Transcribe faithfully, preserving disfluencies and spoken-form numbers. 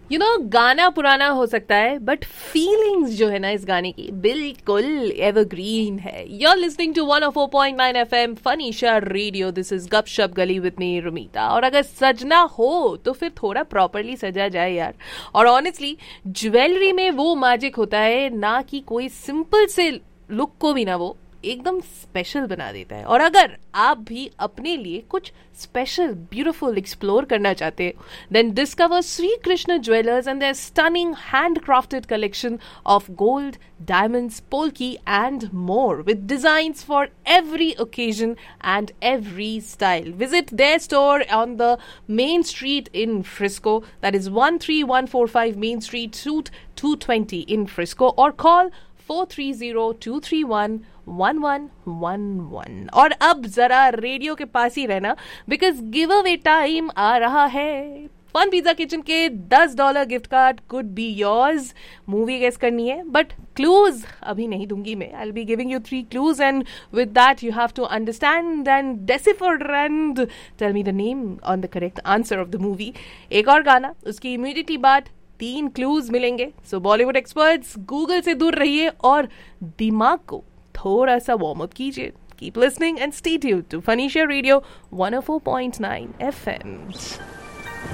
You know गाना पुराना हो सकता है बट फीलिंग्स जो है ना इस गाने की बिल्कुल एवरग्रीन है. You are listening to one O four point nine FM फनीशा radio. This is गपशप गली विद मी रुमीता. और अगर सजना हो तो फिर थोड़ा प्रॉपरली सजा जाए यार. और ऑनेस्टली ज्वेलरी में वो मैजिक होता है ना कि कोई सिंपल से लुक को भी ना वो एकदम स्पेशल बना देता है. और अगर आप भी अपने लिए कुछ स्पेशल ब्यूटीफुल एक्सप्लोर करना चाहते हो then discover Shri Krishna jewellers and there stunning handcrafted collection of gold, diamonds, polki and more with designs for every occasion and every style. Visit their store on the main street in Frisco. That is one three one four five Main Street, Suite two twenty in Frisco, or call four three zero two three one one one one one. और अब जरा radio के पास ही रहना because give away time आ रहा है. Fun pizza kitchen के दस dollar gift card could be yours. Movie guess करनी है बट क्लूज अभी नहीं दूंगी मैं. I will be giving you three clues and with that you have to understand and decipher and tell me the name on the correct answer of the movie. एक और गाना, उसकी इमीडिएटली बाद तीन क्लूज मिलेंगे. सो बॉलीवुड एक्सपर्ट्स गूगल से दूर रहिए और दिमाग को थोड़ा सा वार्म अप कीजिए. Keep listening and stay tuned to फनीशा radio one O four point nine FM.